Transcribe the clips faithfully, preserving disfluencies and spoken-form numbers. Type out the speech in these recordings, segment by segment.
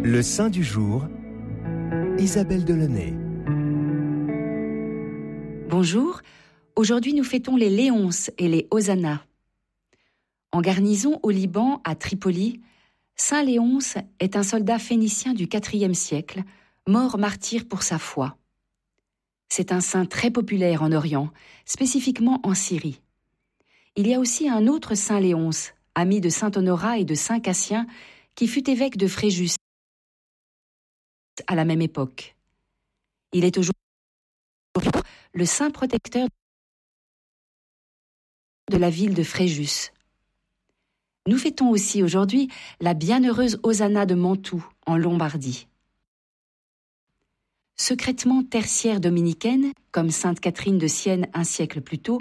Le saint du jour, Isabelle Delaunay. Bonjour, aujourd'hui nous fêtons les Léonces et les Hosanna. En garnison au Liban, à Tripoli, saint Léonce est un soldat phénicien du quatrième siècle, mort martyr pour sa foi. C'est un saint très populaire en Orient, spécifiquement en Syrie. Il y a aussi un autre saint Léonce, ami de saint Honorat et de saint Cassien, qui fut évêque de Fréjus à la même époque. Il est aujourd'hui le saint protecteur de la ville de Fréjus. Nous fêtons aussi aujourd'hui la bienheureuse Hosanna de Mantoue, en Lombardie. Secrètement tertiaire dominicaine, comme sainte Catherine de Sienne un siècle plus tôt,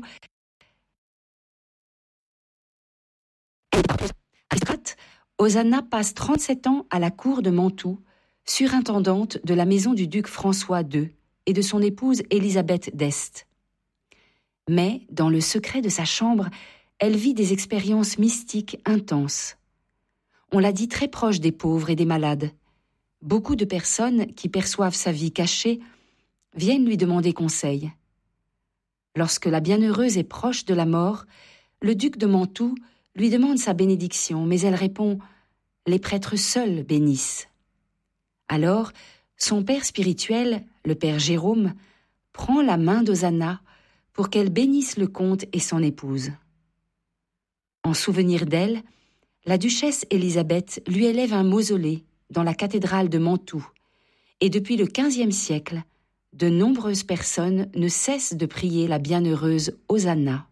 Hosanna passe trente-sept ans à la cour de Mantoue, surintendante de la maison du duc François deux et de son épouse Élisabeth d'Este. Mais, dans le secret de sa chambre, elle vit des expériences mystiques intenses. On l'a dit très proche des pauvres et des malades. Beaucoup de personnes qui perçoivent sa vie cachée viennent lui demander conseil. Lorsque la bienheureuse est proche de la mort, le duc de Mantoue lui demande sa bénédiction, mais elle répond « Les prêtres seuls bénissent ». Alors, son père spirituel, le père Jérôme, prend la main d'Hosanna pour qu'elle bénisse le comte et son épouse. En souvenir d'elle, la duchesse Élisabeth lui élève un mausolée dans la cathédrale de Mantoue, et depuis le quinzième siècle, de nombreuses personnes ne cessent de prier la bienheureuse Hosanna.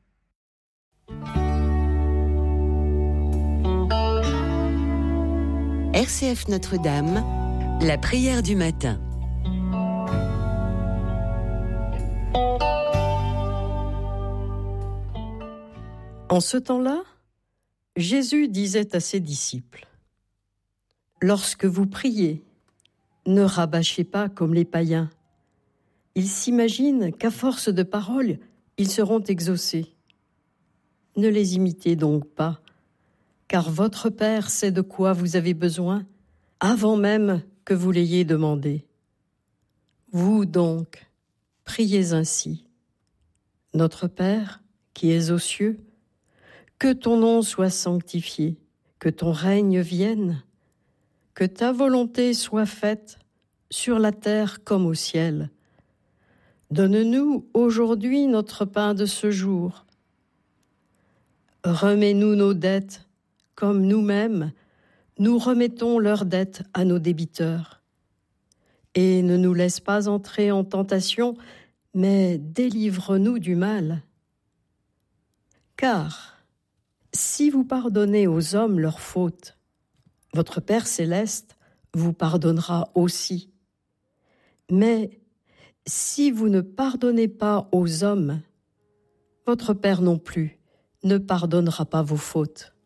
R C F Notre-Dame, la prière du matin. En ce temps-là, Jésus disait à ses disciples : « Lorsque vous priez, ne rabâchez pas comme les païens. Ils s'imaginent qu'à force de paroles, ils seront exaucés. Ne les imitez donc pas, car votre Père sait de quoi vous avez besoin, avant même que vous l'ayez demandé. Vous donc, priez ainsi. Notre Père, qui es aux cieux, que ton nom soit sanctifié, que ton règne vienne, que ta volonté soit faite sur la terre comme au ciel. Donne-nous aujourd'hui notre pain de ce jour. Remets-nous nos dettes comme nous-mêmes, nous remettons leurs dettes à nos débiteurs. Et ne nous laisse pas entrer en tentation, mais délivre-nous du mal. Car si vous pardonnez aux hommes leurs fautes, votre Père céleste vous pardonnera aussi. Mais si vous ne pardonnez pas aux hommes, votre Père non plus ne pardonnera pas vos fautes.